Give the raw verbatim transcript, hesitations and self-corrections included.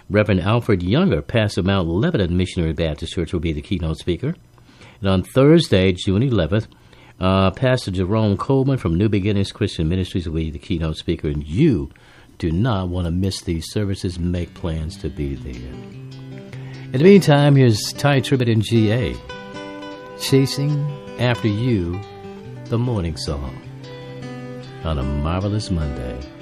Reverend Alfred Younger, pastor of Mount Lebanon Missionary Baptist Church, will be the keynote speaker. And on Thursday, June eleventh, uh, Pastor Jerome Coleman from New Beginnings Christian Ministries will be the keynote speaker. And you do not want to miss these services. Make plans to be there. In the meantime, here's Ty Tribbett and G A. Chasing After You, the morning song, on a marvelous Monday.